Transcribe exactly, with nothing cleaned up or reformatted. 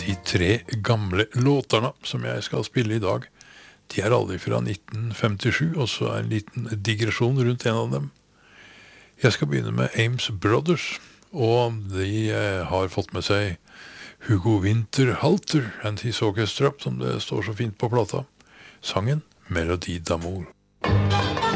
De tre gamle låtarna som jeg skal spille i dag, de er alle fra nitten femtisju, og så er en liten digresjon rundt en av dem. Jeg skal begynne med Ames Brothers, og de eh, har fått med seg Hugo Winterhalter and His Orchestra, som det står så fint på plata. Sangen Melodi d'Amour.